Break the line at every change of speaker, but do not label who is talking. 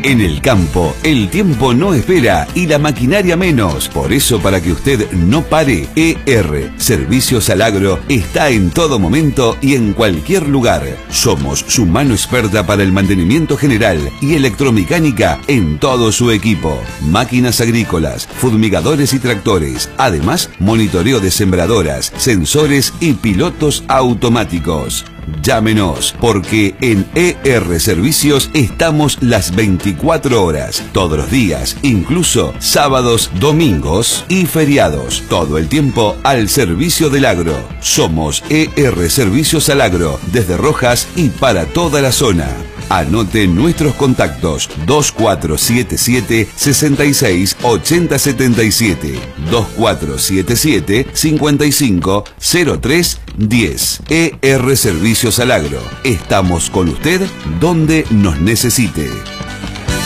En el campo, el tiempo no espera y la maquinaria menos. Por eso, para que usted no pare, ER Servicios al Agro está en todo momento y en cualquier lugar. Somos su mano experta para el mantenimiento general y electromecánica en todo su equipo. Máquinas agrícolas, fumigadores y tractores. Además, monitoreo de sembradoras, sensores y pilotos automáticos. Llámenos, porque en ER Servicios estamos las 24 horas, todos los días, incluso sábados, domingos y feriados. Todo el tiempo al servicio del agro. Somos ER Servicios al Agro, desde Rojas y para toda la zona. Anote nuestros contactos: 2477 66 80 77, 2477 55 03 10. ER Servicios al Agro. Estamos con usted donde nos necesite.